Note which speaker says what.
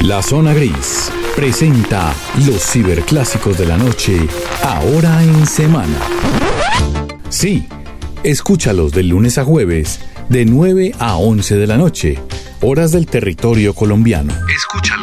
Speaker 1: La Zona Gris presenta los ciberclásicos de la noche, ahora en semana. Sí, escúchalos de lunes a jueves, de 9 a 11 de la noche, horas del territorio colombiano. Escúchalos.